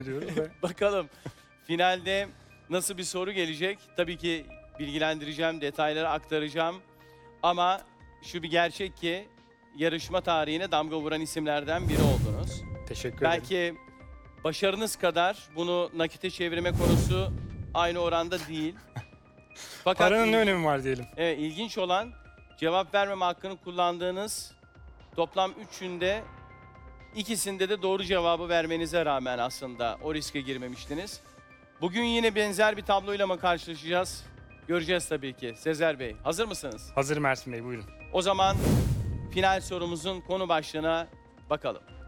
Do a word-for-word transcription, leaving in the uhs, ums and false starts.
diyoruz ve Bakalım finalde nasıl bir soru gelecek? Tabii ki bilgilendireceğim, detayları aktaracağım. Ama şu bir gerçek ki yarışma tarihine damga vuran isimlerden biri oldunuz. teşekkür ederim. Belki başarınız kadar bunu nakite çevirme konusu aynı oranda değil. Fakat Paranın ne il- önemi var diyelim. evet, ilginç olan cevap vermeme hakkını kullandığınız toplam üçünde ikisinde de doğru cevabı vermenize rağmen aslında o riske girmemiştiniz. Bugün yine benzer bir tabloyla mı karşılaşacağız? Göreceğiz tabii ki. Sezer Bey, hazır mısınız? Hazırım Ersin Bey, buyurun. O zaman final sorumuzun konu başlığına bakalım.